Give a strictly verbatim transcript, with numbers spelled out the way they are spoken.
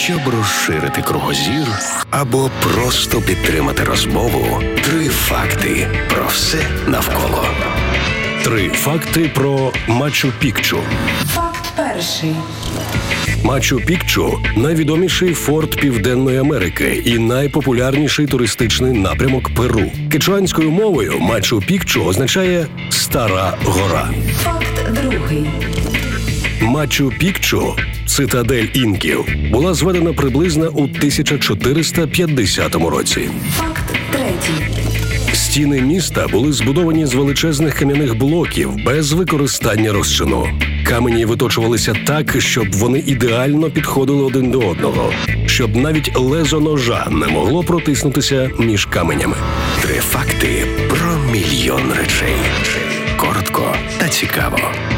Щоб розширити кругозір або просто підтримати розмову, три факти про все навколо. Три факти про Мачу-Пікчу. Факт перший. Мачу-Пікчу – найвідоміший форт Південної Америки і найпопулярніший туристичний напрямок Перу. Кечуанською мовою Мачу-Пікчу означає «стара гора». Факт другий. Мачу-Пікчу – цитадель інків, була зведена приблизно у тисяча чотириста п'ятдесятому році. Факт третій. Стіни міста були збудовані з величезних кам'яних блоків без використання розчину. Камені виточувалися так, щоб вони ідеально підходили один до одного, щоб навіть лезо ножа не могло протиснутися між каменями. Три факти про мільйон речей. Коротко та цікаво.